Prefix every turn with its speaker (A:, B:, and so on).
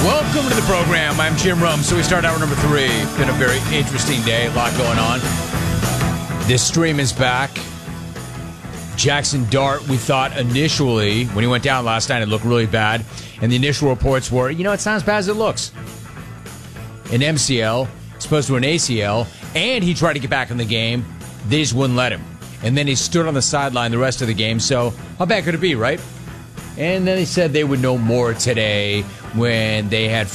A: Welcome to the program. I'm Jim Rum. So we start hour number 3. Been a very interesting day. A lot going on. This stream is back. Jackson Dart, we thought initially, when he went down last night, it looked really bad. And the initial reports were, it's not as bad as it looks. An MCL, supposed to an ACL, and he tried to get back in the game. They just wouldn't let him. And then he stood on the sideline the rest of the game. So how bad could it be, right? And then they said they would know more today when they had